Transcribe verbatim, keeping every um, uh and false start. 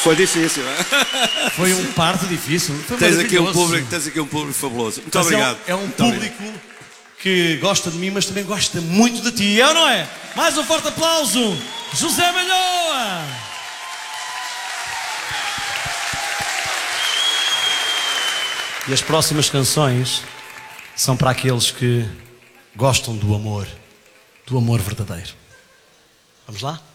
Foi difícil. Foi um parto difícil. Foi Tens aqui um maravilhoso. público, tens aqui um público fabuloso. Muito Mas é um- obrigado. É um, Muito público obrigado. que gosta de mim, mas também gosta muito de ti. É ou não é? Mais um forte aplauso, José Malhoa! E as próximas canções são para aqueles que gostam do amor, do amor verdadeiro. Vamos lá?